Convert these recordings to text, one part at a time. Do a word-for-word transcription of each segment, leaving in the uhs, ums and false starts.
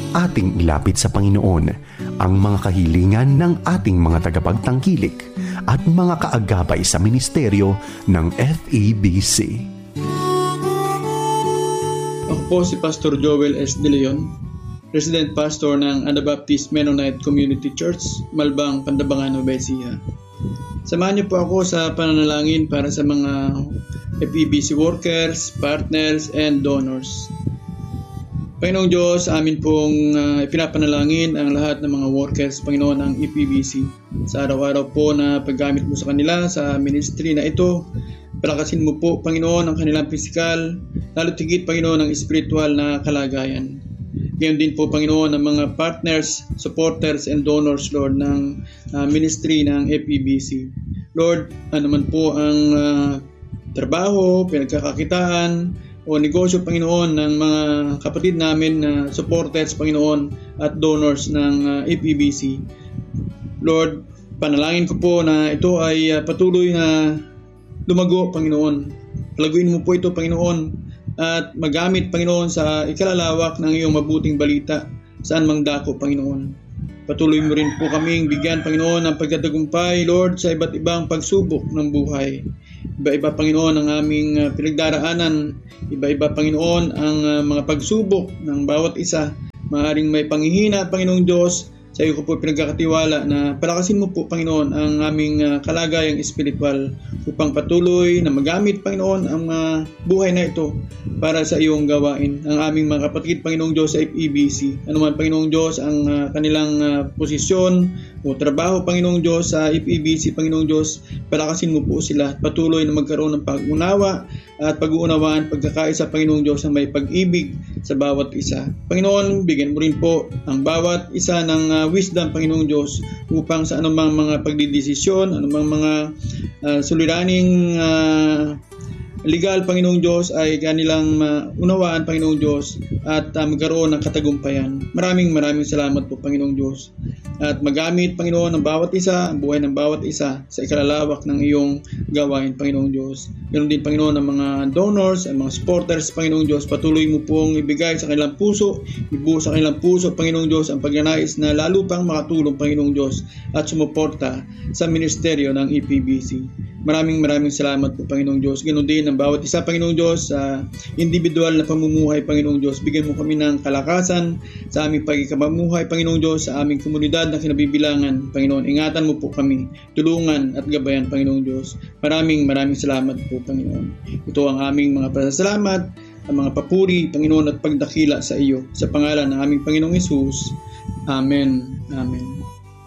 ating ilapit sa Panginoon ang mga kahilingan ng ating mga tagapagtangkilik at mga kaagapay sa ministeryo ng F E B C. Ako po si Pastor Joel S. De Leon, Resident Pastor ng Anabaptist Mennonite Community Church, Malbang, Pandabangan, Nueva Ecija. Samahan niyo po ako sa pananalangin para sa mga F E B C workers, partners, and donors. Panginoong Diyos, amin pong uh, ipinapanalangin ang lahat ng mga workers, Panginoon, ng F E B C. Sa araw-araw po na paggamit mo sa kanila sa ministry na ito, palakasin mo po, Panginoon, ang kanilang pisikal, lalo tigit, Panginoon, ang spiritual na kalagayan. Ngayon din po, Panginoon, ang mga partners, supporters, and donors, Lord, ng uh, ministry ng F E B C. Lord, ano man po ang uh, trabaho, pinagkakakitaan, o negosyo, Panginoon, ng mga kapatid namin na uh, supporters, Panginoon, at donors ng uh, F E B C. Lord, panalangin ko po na ito ay uh, patuloy na lumago, Panginoon. Palaguin mo po ito, Panginoon, at magamit, Panginoon, sa ikalalawak ng iyong mabuting balita saan mang dako, Panginoon. Patuloy mo rin po kaming bigyan, Panginoon, ng pagkatagumpay, Lord, sa iba't ibang pagsubok ng buhay. Iba-iba, Panginoon, ang aming uh, pinagdaraanan. Iba-iba, Panginoon, ang uh, mga pagsubok ng bawat isa. Maaaring may panghihina, Panginoong Diyos. Sa iyo ko po pinagkakatiwala na palakasin mo po, Panginoon, ang aming uh, kalagayang espiritual upang patuloy na magamit, Panginoon, ang uh, buhay na ito para sa iyong gawain. Ang aming mga kapatid, Panginoong Diyos, sa F E B C. Ano man, Panginoong Diyos, ang uh, kanilang uh, posisyon o trabaho, Panginoong Diyos, sa F E B C, Panginoong Diyos, palakasin mo po sila. Patuloy na magkaroon ng pag-unawa at pag-uunawaan, pagkakaisa, Panginoong Diyos, na may pag-ibig sa bawat isa. Panginoon, bigyan mo rin po ang bawat isa ng uh, wisdom, Panginoong Diyos, upang sa anumang mga pagdidesisyon, anumang mga uh, suliraning uh, legal, Panginoong Diyos, ay kanilang uh, unawaan, Panginoong Diyos, at uh, magkaroon ng katagumpayan. Maraming maraming salamat po, Panginoong Diyos. At magamit, Panginoon, ng bawat isa, ang buhay ng bawat isa sa ikalalawak ng iyong gawain, Panginoong Diyos. Ganoon din, Panginoon, ang mga donors, ang mga supporters, Panginoong Diyos, patuloy mo pong ibigay sa kanilang puso, ibuo sa kanilang puso, Panginoong Diyos, ang pagnanais na lalo pang makatulong, Panginoong Diyos, at sumuporta sa ministeryo ng F E B C. Maraming maraming salamat po, Panginoong Diyos. Ganoon din ang bawat isa, Panginoong Diyos, sa individual na pamumuhay, Panginoong Diyos. Bigyan mo kami ng kalakasan sa aming pagkakamuhay, Panginoong Diyos, sa aming komunidad na kinabibilangan, Panginoon. Ingatan mo po kami, tulungan at gabayan, Panginoong Diyos. Maraming maraming salamat po, Panginoon. Ito ang aming mga pasasalamat, ang mga papuri, Panginoon, at pagdakila sa iyo. Sa pangalan ng aming Panginoong Hesus. Amen. Amen.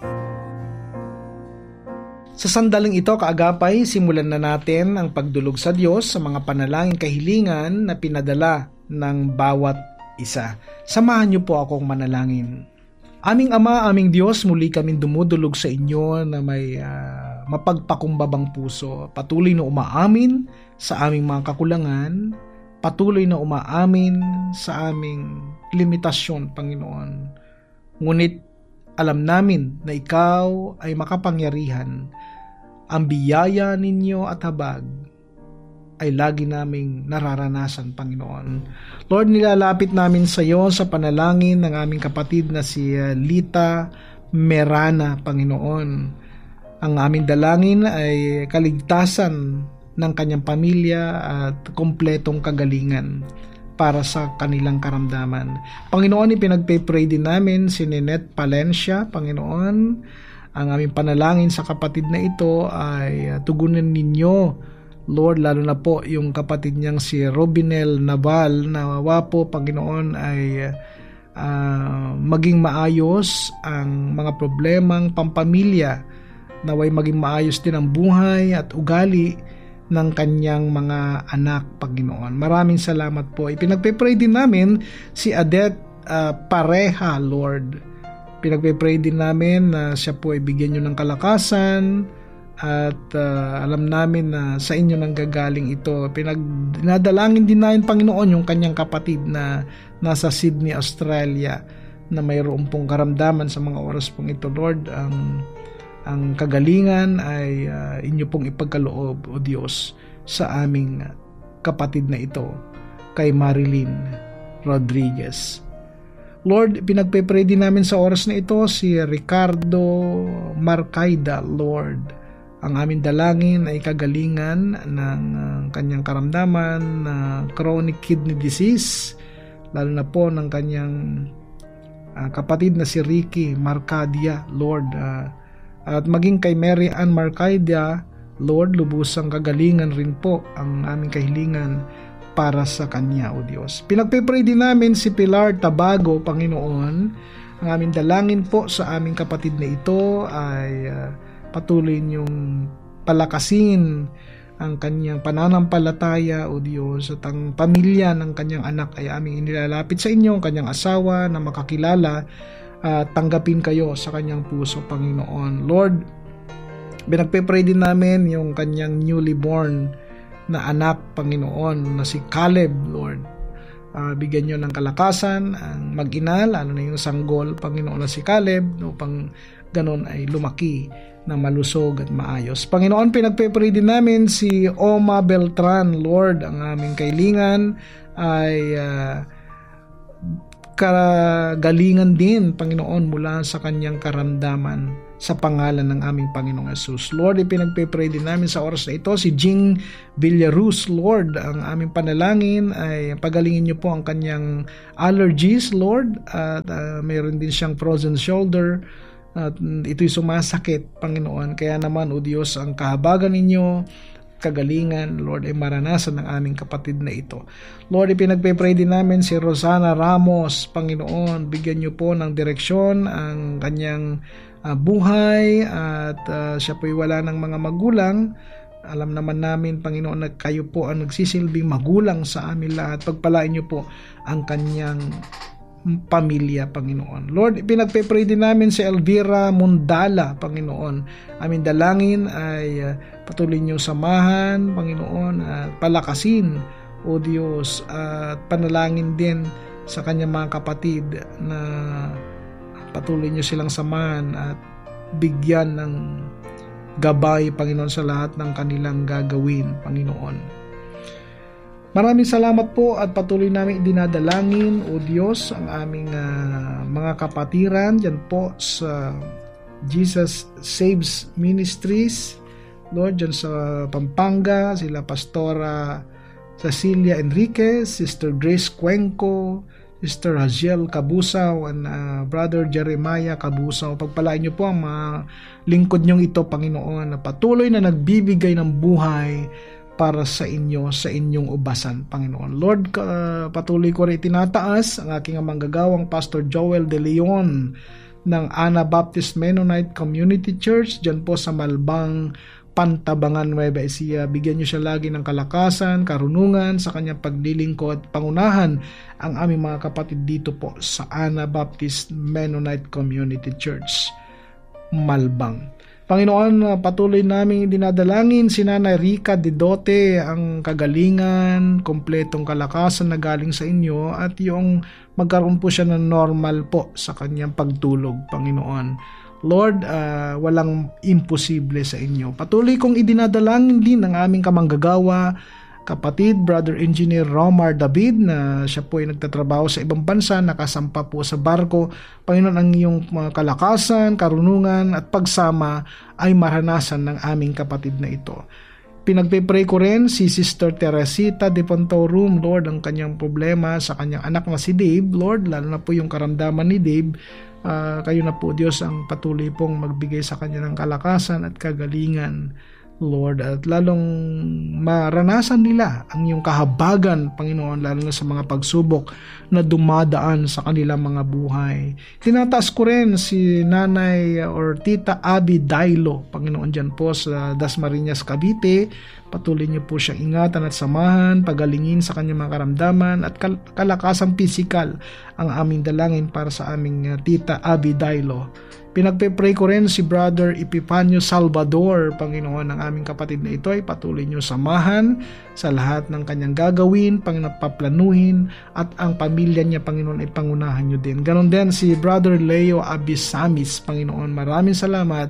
Sa sandaling ito, kaagapay, simulan na natin ang pagdulog sa Diyos sa mga panalangin kahilingan na pinadala ng bawat isa. Samahan niyo po akong manalangin. Aming Ama, aming Diyos, muli kaming dumudulog sa inyo na may uh, mapagpakumbabang puso. Patuloy na umaamin sa aming mga kakulangan. Patuloy na umaamin sa aming limitasyon, Panginoon. Ngunit alam namin na ikaw ay makapangyarihan. Ang biyaya ninyo at habag ay lagi naming nararanasan, Panginoon. Lord, nilalapit namin sa iyo sa panalangin ng aming kapatid na si Lita Merana, Panginoon. Ang aming dalangin ay kaligtasan ng kanyang pamilya at kompletong kagalingan para sa kanilang karamdaman. Panginoon, ipinagpe-pray din namin si Ninette Palencia, Panginoon. Ang aming panalangin sa kapatid na ito ay tugunan ninyo, Lord, lalo na po yung kapatid niyang si Robinel Naval, na nawa po, Panginoon, ay uh, maging maayos ang mga problemang pampamilya, naway maging maayos din ang buhay at ugali ng kanyang mga anak, Panginoon. Maraming salamat po. Ipinagpe-pray din namin si Adet uh, Pareha, Lord. Pinagpe-pray din namin na siya po ay bigyan nyo ng kalakasan at uh, alam namin na sa inyo nang gagaling ito. Pinagdalangin din namin, Panginoon, yung kanyang kapatid na nasa Sydney, Australia, na mayroon pong karamdaman sa mga oras pong ito, Lord. Ang ang kagalingan ay uh, inyo pong ipagkaloob, O Diyos, sa aming kapatid na ito, kay Marilyn Rodriguez. Lord, pinagpe-pray din namin sa oras na ito si Ricardo Marcaida, Lord. Ang aming dalangin ay kagalingan ng uh, kanyang karamdaman na uh, chronic kidney disease, lalo na po ng kanyang uh, kapatid na si Ricky Marcadia, Lord. Uh, at maging kay Mary Ann Marcaida, Lord, lubusang kagalingan rin po ang aming kahilingan para sa kanya, O Diyos. Pinagpe-pray din namin si Pilar Tabago, Panginoon. Ang aming dalangin po sa aming kapatid na ito ay uh, patuloy niyong palakasin ang kanyang pananampalataya, O Diyos, at ang pamilya ng kanyang anak ay aming inilalapit sa inyo, ang kanyang asawa na makakilala at uh, tanggapin kayo sa kanyang puso, Panginoon. Lord, pinagpe-pray din namin yung kanyang newly born na anak, Panginoon, na si Caleb, Lord. Uh, bigyan nyo ng kalakasan ang mag-ina, lalo na yung sanggol, Panginoon, na si Caleb, upang ganon ay lumaki na malusog at maayos. Panginoon, pinagpe-pray din namin si Oma Beltran, Lord. Ang aming kailingan ay uh, kagalingan din, Panginoon, mula sa kanyang karamdaman sa pangalan ng aming Panginoong Yesus. Lord, ipinagpe-pray din namin sa oras na ito si Jing Villaruz, Lord. Ang aming panalangin ay pagalingin niyo po ang kanyang allergies, Lord, at uh, mayroon din siyang frozen shoulder at ito'y sumasakit, Panginoon. Kaya naman, O Diyos, ang kahabagan ninyo, kagalingan, Lord, ay maranasan ng aming kapatid na ito. Lord, ipinagpe-pray din namin si Rosana Ramos, Panginoon. Bigyan niyo po ng direksyon ang kanyang uh, buhay at uh, siya po'y wala ng mga magulang. Alam naman namin, Panginoon, na kayo po ang nagsisilbing magulang sa amin lahat. Pagpalain niyo po ang kanyang pamilya, Panginoon. Lord, pinagpe-pray din namin si Elvira Mundala, Panginoon. Aming dalangin ay uh, patuloy niyong samahan, Panginoon, at palakasin, O Diyos, at panalangin din sa kanyang mga kapatid na patuloy niyo silang samahan at bigyan ng gabay, Panginoon, sa lahat ng kanilang gagawin, Panginoon. Maraming salamat po at patuloy namin idinadalangin, O Diyos, ang aming uh, mga kapatiran dyan po sa Jesus Saves Ministries, Lord, dyan sa Pampanga, sila Pastora Cecilia Enriquez, Sister Grace Cuenco, Sister Haziel Cabusaw, and uh, Brother Jeremiah Cabusaw. Pagpalain niyo po ang mga lingkod niyong ito, Panginoon, na patuloy na nagbibigay ng buhay para sa inyo, sa inyong ubasan, Panginoon. Lord, uh, patuloy ko rin tinataas ang aking manggagawang Pastor Joel De Leon ng Anabaptist Mennonite Community Church dyan po sa Malbang, Pantabangan, Nueva Ecija. Bigyan niyo siya lagi ng kalakasan, karunungan sa kanyang paglilingkod. Pangunahan ang aming mga kapatid dito po sa Anabaptist Mennonite Community Church, Malbang. Panginoon, patuloy namin dinadalangin si Nanay Rica Didote, ang kagalingan, kompletong kalakasan na galing sa inyo at yung magkaroon po siya ng normal po sa kanyang pagtulog, Panginoon. Lord, uh, walang imposible sa inyo. Patuloy kong idinadalangin din ang aming kamanggagawa, kapatid, Brother Engineer Romar David, na siya po ay nagtatrabaho sa ibang bansa, nakasampa po sa barko. Panginoon, ang iyong kalakasan, karunungan at pagsama ay maranasan ng aming kapatid na ito. Pinagpe-pray ko rin si Sister Teresita de Pontorum, Lord, ang kanyang problema sa kanyang anak na si Dave, Lord, lalo na po yung karamdaman ni Dave. Uh, kayo na po, Diyos, ang patuloy pong magbigay sa kanya ng kalakasan at kagalingan, Lord, at lalong maranasan nila ang iyong kahabagan, Panginoon, lalo na sa mga pagsubok na dumadaan sa kanilang mga buhay. Tinataas ko rin si Nanay or Tita Abby Dailo, Panginoon, dyan po sa Dasmariñas, Cavite. Patuloy niyo po siyang ingatan at samahan, pagalingin sa kanyang mga karamdaman at kal- kalakasang pisikal ang aming dalangin para sa aming uh, Tita Abby Dailo. Pinagpe-pray ko rin si Brother Epifanio Salvador, Panginoon, ang aming kapatid na ito ay patuloy niyo samahan sa lahat ng kanyang gagawin, Panginoon, paplanuhin, at ang pamilya niya, Panginoon, ay pangunahan niyo din. Ganon din si Brother Leo Abisamis, Panginoon. Maraming salamat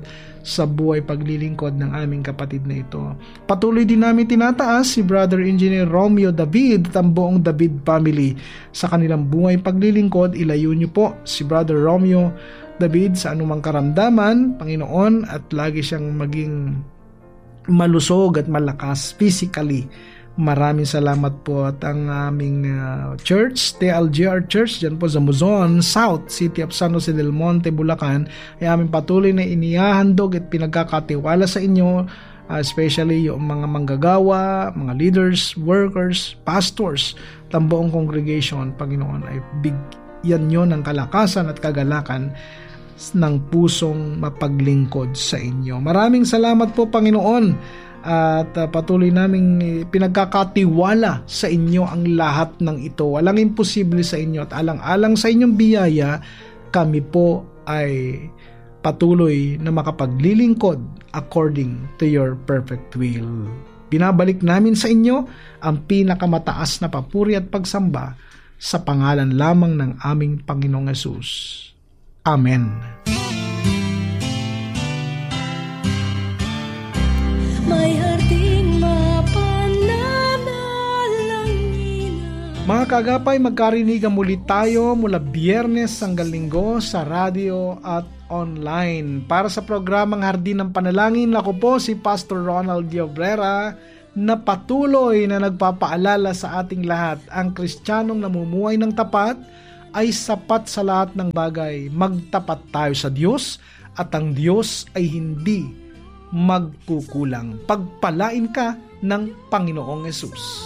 sa buhay paglilingkod ng aming kapatid na ito. Patuloy din namin tinataas si Brother Engineer Romeo David at ang buong David family sa kanilang buhay paglilingkod. Ilayo niyo po si Brother Romeo David sa anumang karamdaman, Panginoon, at lagi siyang maging malusog at malakas physically. Maraming salamat po. At ang aming uh, church, T L G R Church, dyan po sa Muzon South, City of San Jose del Monte, Bulacan, ay aming patuloy na inihahandog at pinagkakatiwala sa inyo, uh, especially yung mga manggagawa, mga leaders, workers, pastors, at ang buong congregation. Panginoon, ay bigyan nyo ng kalakasan at kagalakan ng pusong mapaglingkod sa inyo. Maraming salamat po, Panginoon, at uh, patuloy naming pinagkakatiwala sa inyo ang lahat ng ito. Walang imposible sa inyo, at alang-alang sa inyong biyaya, kami po ay patuloy na makapaglilingkod according to your perfect will. Binabalik namin sa inyo ang pinakamataas na papuri at pagsamba sa pangalan lamang ng aming Panginoong Hesus. Amen. May harding mapananalangin. Mga kagapay, magkarinigan muli tayo mula Biyernes hanggang Linggo sa radio at online. Para sa programang Hardin ng Panalangin, ako po si Pastor Ronald Diobrera, na patuloy na nagpapaalala sa ating lahat, ang Kristiyanong namumuhay ng tapat ay sapat sa lahat ng bagay. Magtapat tayo sa Diyos at ang Diyos ay hindi magkukulang. Pagpalain ka ng Panginoong Hesus.